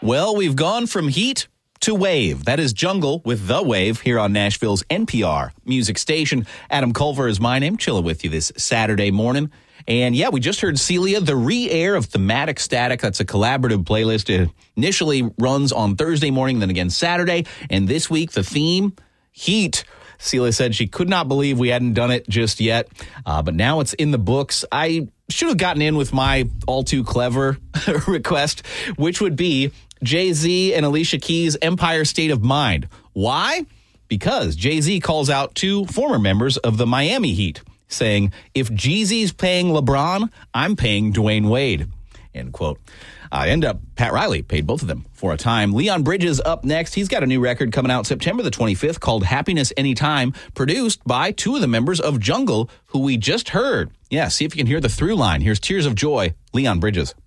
Well, we've gone from heat to wave. That is Jungle with The Wave here on Nashville's NPR music station. Adam Culver is my name, chilling with you this Saturday morning. And yeah, we just heard Celia, the re-air of Thematic Static. That's a collaborative playlist. It initially runs on Thursday morning, then again Saturday. And this week, the theme, heat. Celia said she could not believe we hadn't done it just yet. But now it's in the books. I should have gotten in with my all too clever request, which would be Jay-Z and Alicia Keys' Empire State of Mind. Why? Because Jay-Z calls out two former members of the Miami Heat, saying, if Jeezy's paying LeBron, I'm paying Dwayne Wade, end quote. Pat Riley paid both of them for a time. Leon Bridges up next. He's got a new record coming out September the 25th called Happiness Anytime, produced by two of the members of Jungle, who we just heard. Yeah, see if you can hear the through line. Here's Tears of Joy, Leon Bridges.